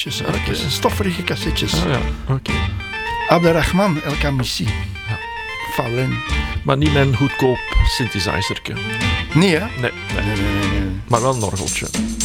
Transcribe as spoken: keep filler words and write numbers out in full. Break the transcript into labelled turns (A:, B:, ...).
A: Okay. Stofferige cassettes.
B: Oh, ja. Oké. Okay.
A: Abderrahman El Kamissi.
B: Ja.
A: Fallen.
B: Maar niet mijn goedkoop synthesizerke.
A: Nee, hè?
B: Nee, nee.
A: Nee, nee, nee, nee.
B: Maar wel een orgeltje.